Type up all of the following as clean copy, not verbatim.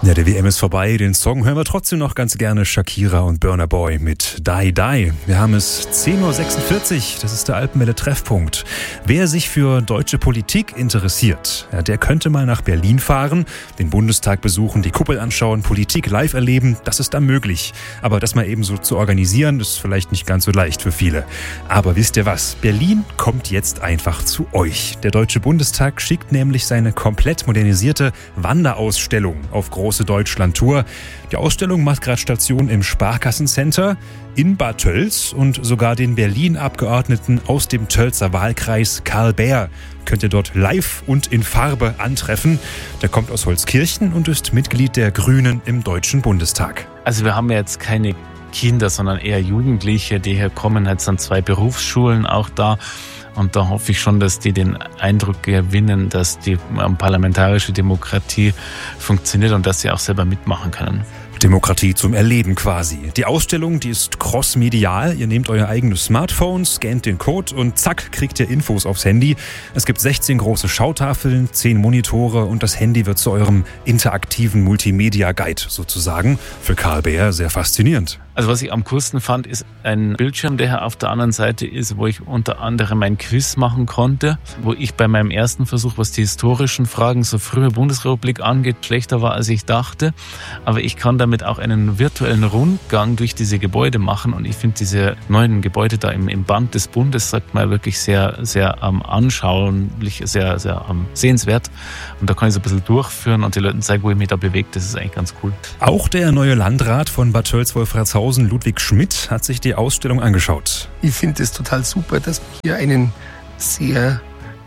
Ja, der WM ist vorbei. Den Song hören wir trotzdem noch ganz gerne. Shakira und Burna Boy mit Die Die. Wir haben es 10.46 Uhr. Das ist der Alpenwelle-Treffpunkt. Wer sich für deutsche Politik interessiert, ja, der könnte mal nach Berlin fahren, den Bundestag besuchen, die Kuppel anschauen, Politik live erleben. Das ist da möglich. Aber das mal eben so zu organisieren, ist vielleicht nicht ganz so leicht für viele. Aber wisst ihr was? Berlin kommt jetzt einfach zu euch. Der Deutsche Bundestag schickt nämlich seine komplett modernisierte Wanderausstellung auf große Deutschland-Tour. Die Ausstellung macht gerade Station im Sparkassencenter in Bad Tölz und sogar den Berlin-Abgeordneten aus dem Tölzer Wahlkreis Karl Beer könnt ihr dort live und in Farbe antreffen. Der kommt aus Holzkirchen und ist Mitglied der Grünen im Deutschen Bundestag. Also wir haben ja jetzt keine Kinder, sondern eher Jugendliche, die hier kommen. Jetzt sind 2 Berufsschulen auch da. Und da hoffe ich schon, dass die den Eindruck gewinnen, dass die parlamentarische Demokratie funktioniert und dass sie auch selber mitmachen können. Demokratie zum Erleben quasi. Die Ausstellung, die ist crossmedial. Ihr nehmt euer eigenes Smartphone, scannt den Code und zack, kriegt ihr Infos aufs Handy. Es gibt 16 große Schautafeln, 10 Monitore und das Handy wird zu eurem interaktiven Multimedia-Guide sozusagen. Für Karl Beer sehr faszinierend. Also was ich am coolsten fand, ist ein Bildschirm, der auf der anderen Seite ist, wo ich unter anderem ein Quiz machen konnte, wo ich bei meinem ersten Versuch, was die historischen Fragen zur frühen Bundesrepublik angeht, schlechter war, als ich dachte. Aber ich kann damit auch einen virtuellen Rundgang durch diese Gebäude machen und ich finde diese neuen Gebäude da im Band des Bundes, sagt man, wirklich sehr, sehr anschaulich, sehr, sehr sehenswert. Und da kann ich so ein bisschen durchführen und den Leuten zeigen, wo ich mich da bewege. Das ist eigentlich ganz cool. Auch der neue Landrat von Bad Tölz-Wolfratshausen, Ludwig Schmidt, hat sich die Ausstellung angeschaut. Ich finde es total super, dass wir hier einen sehr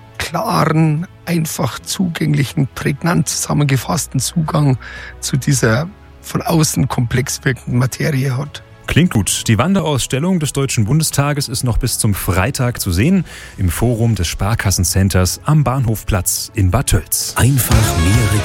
klaren, einfach zugänglichen, prägnant zusammengefassten Zugang zu dieser von außen komplex wirkenden Materie hat. Klingt gut. Die Wanderausstellung des Deutschen Bundestages ist noch bis zum Freitag zu sehen im Forum des Sparkassencenters am Bahnhofplatz in Bad Tölz. Einfach mehr